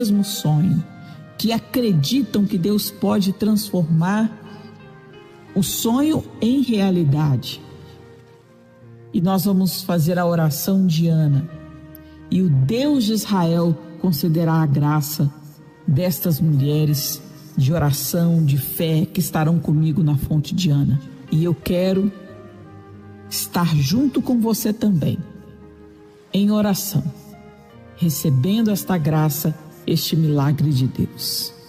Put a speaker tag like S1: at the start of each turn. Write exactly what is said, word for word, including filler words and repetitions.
S1: mesmo sonho, que acreditam que Deus pode transformar o sonho em realidade. E nós vamos fazer a oração de Ana, e o Deus de Israel concederá a graça destas mulheres de oração, de fé, que estarão comigo na fonte de Ana. E eu quero estar junto com você também, em oração, recebendo esta graça, este milagre de Deus.